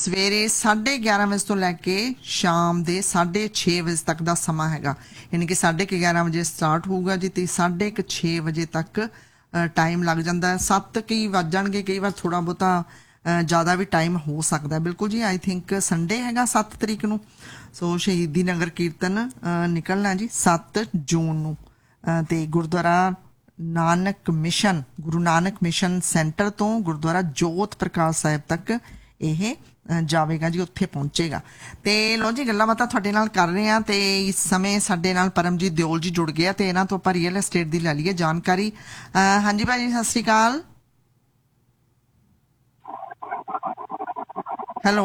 ਸਵੇਰੇ 11:30 ਵਜੇ ਤੋਂ ਲੈ ਕੇ ਸ਼ਾਮ ਦੇ 6:30 ਵਜੇ ਤੱਕ ਦਾ ਸਮਾਂ ਹੈਗਾ। ਯਾਨੀ ਕਿ 11:30 ਵਜੇ ਸਟਾਰਟ ਹੋਊਗਾ ਜੀ ਤੇ 6:30 ਵਜੇ ਤੱਕ ਟਾਈਮ ਲੱਗ ਜਾਂਦਾ। 7 ਕਈ ਵੱਜ ਜਾਣਗੇ, ਕਈ ਵਾਰ ਥੋੜਾ ਬਹੁਤਾ ਜ਼ਿਆਦਾ ਵੀ ਟਾਈਮ ਹੋ ਸਕਦਾ। ਬਿਲਕੁਲ ਜੀ, ਆਈ ਥਿੰਕ ਸੰਡੇ ਹੈਗਾ 7 ਤਰੀਕ ਨੂੰ। ਸੋ ਸ਼ਹੀਦੀ ਨਗਰ ਕੀਰਤਨ ਨਿਕਲਣਾ ਜੀ 7 ਜੂਨ ਨੂੰ ਤੇ Gurdwara Nanak mission, Guru Nanak mission centre ਤੋਂ ਗੁਰਦੁਆਰਾ ਜੋਤ ਪ੍ਰਕਾਸ਼ ਸਾਹਿਬ ਤੱਕ ਇਹ ਜਾਵੇਗਾ ਜੀ, ਉੱਥੇ ਪਹੁੰਚੇਗਾ। ਤੇ ਲੋ ਜੀ, ਗੱਲਾਂ ਬਾਤਾਂ ਤੁਹਾਡੇ ਨਾਲ ਕਰ ਰਹੇ ਹਾਂ ਤੇ ਇਸ ਸਮੇਂ ਸਾਡੇ ਨਾਲ ਪਰਮਜੀਤ ਦਿਓਲ ਜੀ ਜੁੜ ਗਿਆ ਤੇ ਇਹਨਾਂ ਤੋਂ ਆਪਾਂ ਰੀਅਲ ਐਸਟੇਟ ਦੀ ਲੈ ਲਈਏ ਜਾਣਕਾਰੀ। ਹਾਂਜੀ ਭਾਜੀ, ਸਤਿ ਸ਼੍ਰੀ ਅਕਾਲ। ਹੈਲੋ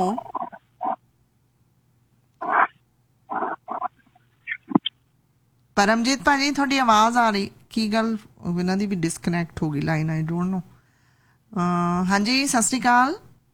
ਪਰਮਜੀਤ ਭਾਜੀ, ਤੁਹਾਡੀ ਆਵਾਜ਼ ਆ ਰਹੀ, ਕੀ ਗੱਲ ਇਹਨਾਂ ਦੀ ਵੀ ਡਿਸਕਨੈਕਟ ਹੋ ਗਈ ਲਾਈਨ, ਆਈ ਡੋਂਟ ਨੋ। ਹਾਂਜੀ, ਸਤਿ ਸ਼੍ਰੀ ਅਕਾਲ।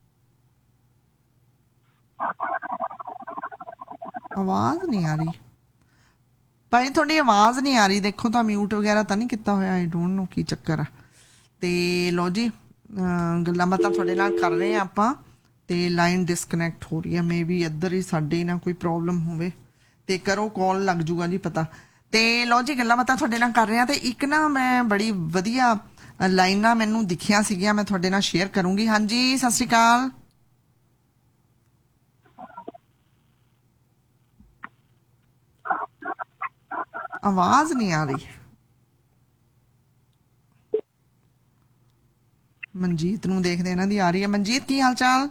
ਆਵਾਜ਼ ਨਹੀਂ ਆ ਰਹੀ ਭਾਈ, ਤੁਹਾਡੀ ਆਵਾਜ਼ ਨਹੀਂ ਆ ਰਹੀ। ਦੇਖੋ ਤਾਂ ਮਿਊਟ ਵਗੈਰਾ ਤਾਂ ਨਹੀਂ ਕੀਤਾ ਹੋਇਆ, ਆਈ ਡੋਂਟ ਨੋ ਕੀ ਚੱਕਰ ਆ। ਤੇ ਲੋ ਜੀ, ਗੱਲਾਂ ਬਾਤਾਂ ਤੁਹਾਡੇ ਨਾਲ ਕਰ ਰਹੇ ਹਾਂ ਆਪਾਂ ਤੇ ਲਾਈਨ ਡਿਸਕਨੈਕਟ ਹੋ ਰਹੀ ਹੈ। ਮੇ ਵੀ ਇੱਧਰ ਹੀ ਸਾਡੇ ਨਾ ਕੋਈ ਪ੍ਰੋਬਲਮ ਹੋਵੇ ਤੇ ਕਰੋ ਕਾਲ, ਲੱਗ ਜੂਗਾ ਜੀ ਪਤਾ। ਤੇ ਲੋ ਜੀ, ਗੱਲਾਂ ਬਾਤਾਂ ਤੁਹਾਡੇ ਨਾਲ ਕਰ ਰਹੇ ਹਾਂ ਤੇ ਇੱਕ ਨਾ ਮੈਂ ਬੜੀ ਵਧੀਆ ਲਾਈਨਾਂ ਮੈਨੂੰ ਦਿਖੀਆਂ ਸੀਗੀਆਂ, ਮੈਂ ਤੁਹਾਡੇ ਨਾਲ ਸ਼ੇਅਰ ਕਰੂੰਗੀ। ਹਾਂਜੀ, ਸਤਿ ਸ਼੍ਰੀ ਅਕਾਲ। ਆਵਾਜ਼ ਨਹੀਂ ਆ ਰਹੀ। ਮਨਜੀਤ ਨੂੰ ਦੇਖਦੇ, ਇਹਨਾਂ ਦੀ ਆ ਰਹੀ ਹੈ। ਮਨਜੀਤ, ਕੀ ਹਾਲ ਚਾਲ?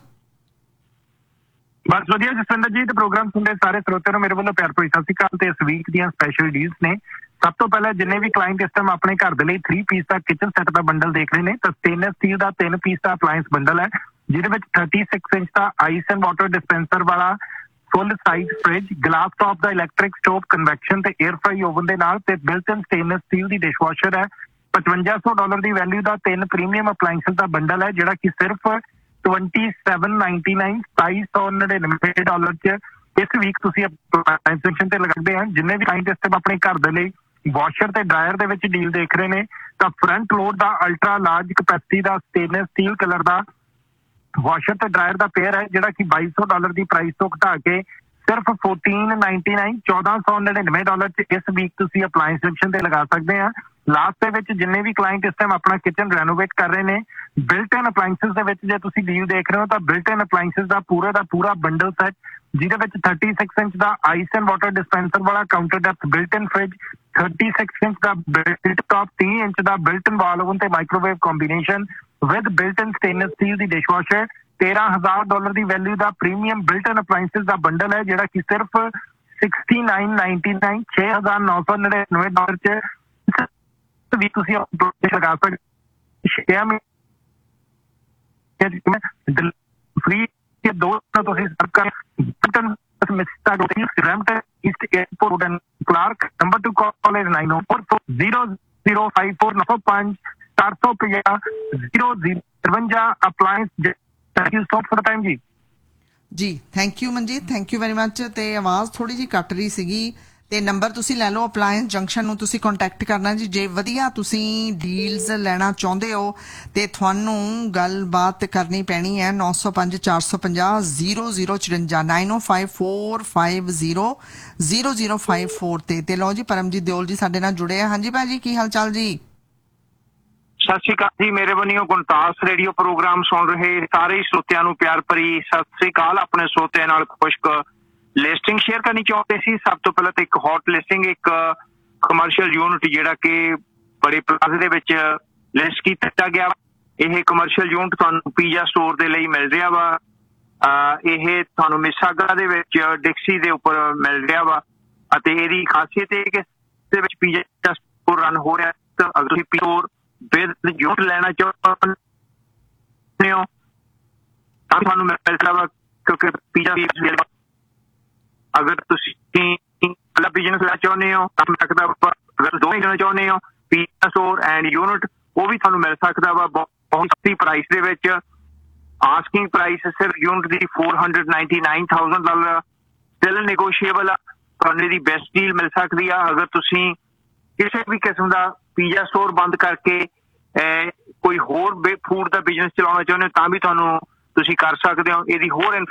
ਬਸ ਵਧੀਆ ਜਸਵਿੰਦਰ ਜੀ, ਤੇ ਪ੍ਰੋਗਰਾਮ ਸੁਣਦੇ ਸਾਰੇ ਸਰੋਤਿਆਂ ਨੂੰ ਮੇਰੇ ਵੱਲੋਂ ਪਿਆਰ ਭਰੀ ਸਤਿ ਸ਼੍ਰੀ ਅਕਾਲ। ਤੇ ਇਸ ਵੀਕ ਦੀਆਂ ਸਪੈਸ਼ਲ ਡੀਲਸ ਨੇ। ਸਭ ਤੋਂ ਪਹਿਲਾਂ ਜਿੰਨੇ ਵੀ ਕਲਾਇੰਟ ਇਸ ਟਾਈਮ ਆਪਣੇ ਘਰ ਦੇ ਲਈ 3 ਪੀਸ ਦਾ ਕਿਚਨ ਸੈੱਟ ਦਾ ਬੰਡਲ ਦੇਖ ਰਹੇ ਨੇ ਤਾਂ ਸਟੇਨਲੈਸ ਸਟੀਲ ਦਾ 3 ਪੀਸ ਦਾ ਅਪਲਾਇੰਸ ਬੰਡਲ ਹੈ, ਜਿਹਦੇ ਵਿੱਚ 36 inch the ice and water dispenser ਵਾਲਾ full size fridge, glass top ਦਾ ਇਲੈਕਟ੍ਰਿਕ ਸਟੋਵ, ਕਨਵੈਕਸ਼ਨ ਤੇ 에ਅਰ ਫਰਾਈ ਓਵਨ ਦੇ ਨਾਲ ਤੇ ਬਿਲਟ ਇਨ ਸਟੇਨਲੈਸ ਸਟੀਲ ਦੀ ਡਿਸ਼ਵਾਸ਼ਰ ਹੈ। $5500 ਦੀ ਵੈਲਿਊ ਦਾ 3 ਪ੍ਰੀਮੀਅਮ ਅਪਲਾਇੰਸਸ ਦਾ ਬੰਡਲ ਹੈ, ਜਿਹੜਾ ਕਿ ਸਿਰਫ $2799 $2799 ਚ ਇਸ ਵੀਕ ਤੁਸੀਂ ਸੈਕਸ਼ਨ ਤੇ ਲਗਾਉਂਦੇ ਆ। ਜਿੰਨੇ ਵੀ ਕਲਾਇੰਟ ਇਸ ਟਾਈਮ ਆਪਣੇ ਘਰ ਦੇ ਲਈ ਵਾਸ਼ਰ ਤੇ ਡਰਾਇਰ ਦੇ ਵਿੱਚ ਡੀਲ ਦੇਖ ਰਹੇ ਨੇ ਤਾਂ ਫਰੰਟ ਲੋਡ ਦਾ ਅਲਟਰਾ ਲਾਰਜ ਕਪੈਸਿਟੀ ਦਾ ਸਟੇਨਲੈਸ ਸਟੀਲ ਕਲਰ ਦਾ ਵਾਸ਼ਰ ਤੇ ਡਰਾਇਰ ਦਾ ਪੇਅਰ ਹੈ, ਜਿਹੜਾ ਕਿ $2200 ਦੀ ਪ੍ਰਾਈਸ ਤੋਂ ਘਟਾ ਕੇ ਸਿਰਫ $1499 $1499 ਚ ਇਸ ਵੀਕ ਤੁਸੀਂ ਅਪਲਾਇੰਸ ਸੈਕਸ਼ਨ ਤੇ ਲਗਾ ਸਕਦੇ ਆ। ਲਾਸਟ ਦੇ ਵਿੱਚ ਜਿੰਨੇ ਵੀ ਕਲਾਇੰਟ ਇਸ ਟਾਈਮ ਆਪਣਾ ਕਿਚਨ ਰੈਨੋਵੇਟ ਕਰ ਰਹੇ ਨੇ, ਬਿਲਟ ਇਨ ਅਪਲਾਇੰਸਸ ਦੇ ਵਿੱਚ ਜੇ ਤੁਸੀਂ ਡੀਲ ਦੇਖ ਰਹੇ ਹੋ ਤਾਂ ਬਿਲਟ ਇਨ ਅਪਲਾਇੰਸਸ ਦਾ ਪੂਰਾ ਬੰਡਲ ਸੈੱਟ, ਜਿਹਦੇ ਵਿੱਚ 36 inch the ice and water dispenser ਵਾਲਾ ਕਾਊਂਟਰ ਡੈਪਥ ਬਿਲਟ ਇਨ ਫ੍ਰਿਜ, 36 ਇੰਚ ਦਾ ਬਿਲਟ ਟੌਪ, 30 ਇੰਚ ਦਾ ਬਿਲਟ ਇਨ ਵਾਲ ਓਵਨ ਤੇ microwave combination with built in stainless steel the dishwasher, $13,000 the value the premium built in ਅਪਲਾਇੰਸਸ the bundle ਹੈ, ਜਿਹੜਾ ਕਿ ਸਿਰਫ $6999 $6999 ਚ ਵੀ ਤੁਸੀਂ ਲਗਾ ਸਕਦੇ। ਫ੍ਰੀ ਦੋ ਤੁਸੀਂ Clark number 2 call is 9040054950 450 appliance. Thank you so much for the time ਜੀ। ਜੀ thank you Manjeet, thank you very much. ਤੇ ਆਵਾਜ਼ ਥੋੜੀ ਜਿਹੀ ਕੱਟ ਰਹੀ ਸੀਗੀ ਤੇ ਨੰਬਰ ਤੁਸੀਂ ਲੈ ਲਓ, ਅਪਲਾਇੰਸ ਜੰਕਸ਼ਨ ਨੂੰ ਤੁਸੀਂ ਕੰਟੈਕਟ ਕਰਨਾ ਜੀ। ਜੇ ਵਧੀਆ ਤੁਸੀਂ ਡੀਲਸ ਲੈਣਾ ਚਾਹੁੰਦੇ ਹੋ ਤੇ ਤੁਹਾਨੂੰ ਗੱਲਬਾਤ ਕਰਨੀ ਪੈਣੀ ਹੈ 905 450 0054 905450 0054 ਤੇ ਲਓ ਜੀ, ਪਰਮਜੀਤ ਦਿਓਲ ਜੀ ਸਾਡੇ ਨਾਲ ਜੁੜੇ ਆ। ਹਾਂਜੀ ਭਾਜੀ, ਕੀ ਹਾਲ ਚਾਲ ਜੀ? ਸਤਿ ਸ਼੍ਰੀ ਅਕਾਲ ਜੀ, ਮੇਰੇ ਵੱਲੋਂ ਗੁਣਤਾਸ ਰੇਡੀਓ ਪ੍ਰੋਗਰਾਮ ਸੁਣ ਰਹੇ ਸਾਰੇ ਸਰੋਤਿਆਂ ਨੂੰ ਪਿਆਰ ਭਰੀ ਸਤਿ ਸ਼੍ਰੀ ਅਕਾਲ। ਆਪਣੇ ਸਰੋਤਿਆਂ ਨਾਲ ਕੁਝ ਲਿਸਟਿੰਗ ਸ਼ੇਅਰ ਕਰਨੀ ਚਾਹੁੰਦੇ ਸੀ। ਸਭ ਤੋਂ ਪਹਿਲਾਂ ਤਾਂ ਇੱਕ ਹੌਟ ਲਿਸਟਿੰਗ, ਇੱਕ ਕਮਰਸ਼ੀਅਲ ਯੂਨਿਟ ਜਿਹੜਾ ਕਿ ਬੜੇ ਪਲਾਜ਼ੇ ਦੇ ਵਿੱਚ ਲਿਸਟ ਕੀਤਾ ਗਿਆ। ਇਹ ਕਮਰਸ਼ੀਅਲ ਯੂਨਿਟ ਤੁਹਾਨੂੰ ਪੀਜ਼ਾ ਸਟੋਰ ਦੇ ਲਈ ਮਿਲ ਰਿਹਾ ਵਾ। ਇਹ ਤੁਹਾਨੂੰ ਮਿਸਾਗਾ ਦੇ ਵਿੱਚ ਡਿਕਸੀ ਦੇ ਉੱਪਰ ਮਿਲ ਰਿਹਾ ਵਾ ਅਤੇ ਇਹਦੀ ਖਾਸੀਅਤ ਇਹ ਕਿ ਇਸ ਦੇ ਵਿੱਚ ਪੀਜ਼ਾ ਸਟੋਰ ਰਨ ਹੋ ਰਿਹਾ। ਤਾਂ ਅਗਰ ਤੁਸੀਂ ਪਿਓਰ ਵਿਦ ਯੂਨਿਟ ਲੈਣਾ ਚਾਹੁੰਦੇ ਹੋ ਤਾਂ ਤੁਹਾਨੂੰ ਮਿਲ ਰਿਹਾ ਵਾ, ਕਿਉਂਕਿ ਪੀਜ਼ਾ ਅਗਰ ਤੁਸੀਂ ਬਿਜ਼ਨਸ ਲੈਣਾ ਚਾਹੁੰਦੇ ਹੋ ਤਾਂ ਸਕਦਾ ਵਾ। ਅਗਰ ਦੋਵੇਂ ਲੈਣਾ ਚਾਹੁੰਦੇ ਹੋ ਪੀਜ਼ਾ ਸਟੋਰ ਐਂਡ ਯੂਨਿਟ, ਉਹ ਵੀ ਤੁਹਾਨੂੰ ਮਿਲ ਸਕਦਾ ਵਾ ਬਹੁਤ ਸਸਤੀ ਪ੍ਰਾਈਸ ਦੇ ਵਿੱਚ। ਆਸਕਿੰਗ ਪ੍ਰਾਈਸ ਸਿਰਫ ਯੂਨਿਟ ਦੀ $499,000 ਸਟਿਲ ਨੈਗੋਸ਼ੀਏਬਲ ਆ। ਤੁਹਾਨੂੰ ਇਹਦੀ ਬੈਸਟ ਡੀਲ ਮਿਲ ਸਕਦੀ ਆ। ਅਗਰ ਤੁਸੀਂ ਕਿਸੇ ਵੀ ਕਿਸਮ ਦਾ ਪੀਜ਼ਾ ਸਟੋਰ ਬੰਦ ਕਰਕੇ ਕੋਈ ਹੋਰ ਫੂਡ ਦਾ ਬਿਜ਼ਨਸ ਚਲਾਉਣਾ ਚਾਹੁੰਦੇ ਹੋ ਤਾਂ ਵੀ ਤੁਸੀਂ ਕਰ ਸਕਦੇ ਹੋ। ਇਹਦੀ ਹੋਰ